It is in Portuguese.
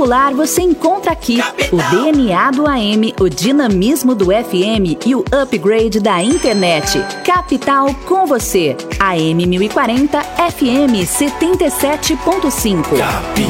Popular você encontra aqui o DNA do AM, o dinamismo do FM e o upgrade da internet. Capital com você. AM 1040, FM 77.5.